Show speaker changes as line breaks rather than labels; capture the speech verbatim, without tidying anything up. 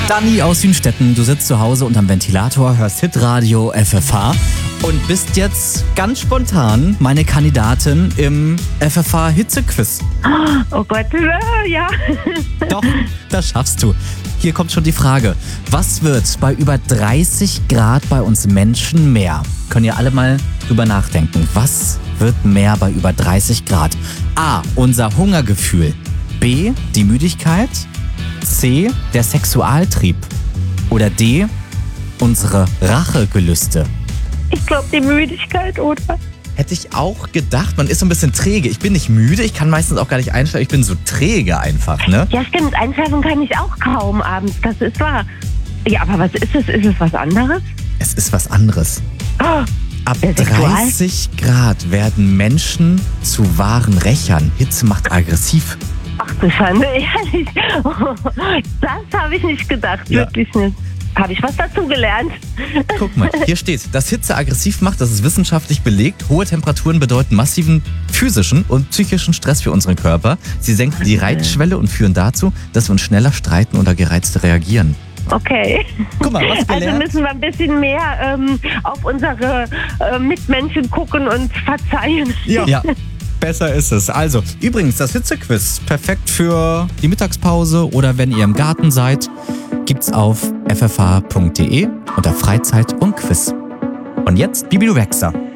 Dani aus Hünstetten, du sitzt zu Hause unterm Ventilator, hörst Hitradio F F H und bist jetzt ganz spontan meine Kandidatin im F F H Hitzequiz.
Oh Gott, ja.
Doch, das schaffst du. Hier kommt schon die Frage. Was wird bei über dreißig Grad bei uns Menschen mehr? Können ihr alle mal drüber nachdenken. Was wird mehr bei über dreißig Grad? A. Unser Hungergefühl. B. Die Müdigkeit. C. Der Sexualtrieb. Oder D. Unsere Rachegelüste.
Ich glaube, die Müdigkeit, oder?
Hätte ich auch gedacht, man ist so ein bisschen träge. Ich bin nicht müde, ich kann meistens auch gar nicht einschlafen. Ich bin so träge einfach, ne?
Ja, stimmt. Einschlafen kann ich auch kaum abends. Das ist wahr. Ja, aber was ist es? Ist es was anderes?
Es ist was anderes.
Oh,
Ab
der Sexual-
dreißig Grad werden Menschen zu wahren Rächern. Hitze macht aggressiv.
Ach du Schande, ehrlich. Das habe ich nicht gedacht.
Ja.
Wirklich nicht. Habe ich was dazu gelernt?
Guck mal, hier steht, dass Hitze aggressiv macht, das ist wissenschaftlich belegt. Hohe Temperaturen bedeuten massiven physischen und psychischen Stress für unseren Körper. Sie senken die Reizschwelle und führen dazu, dass wir uns schneller streiten oder gereizt reagieren.
Okay.
Guck mal, was
Also
gelernt?
müssen wir ein bisschen mehr ähm, auf unsere äh, Mitmenschen gucken und verzeihen.
Ja, besser ist es. Also, übrigens, das Hitzequiz, perfekt für die Mittagspause oder wenn ihr im Garten seid, gibt's auf f f h punkt d e unter Freizeit und Quiz. Und jetzt Bibi Rexer.